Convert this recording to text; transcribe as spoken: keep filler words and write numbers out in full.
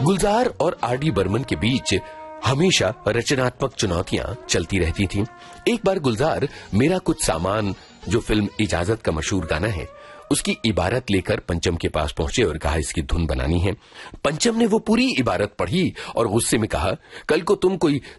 गुलजार और R D Burman के बीच हमेशा रचनात्मक चुनौतियां चलती रहती थीं। एक बार गुलजार मेरा कुछ सामान, जो फिल्म इजाजत का मशहूर गाना है, उसकी इबारत लेकर पंचम के पास पहुंचे और कहा इसकी धुन बनानी है। पंचम ने वो पूरी इबारत पढ़ी और गुस्से में कहा, कल को तुम कोई